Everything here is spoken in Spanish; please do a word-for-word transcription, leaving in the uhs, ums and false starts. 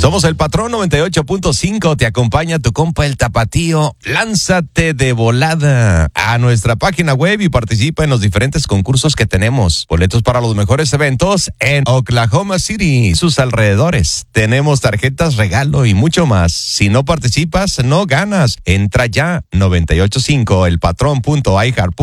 Somos el Patrón noventa y ocho punto cinco, te acompaña tu compa el Tapatío. Lánzate de volada a nuestra página web y participa en los diferentes concursos que tenemos. Boletos para los mejores eventos en Oklahoma City y sus alrededores. Tenemos tarjetas regalo y mucho más. Si no participas, no ganas. Entra ya noventa y ocho punto cinco, el patrón punto i heart punto com.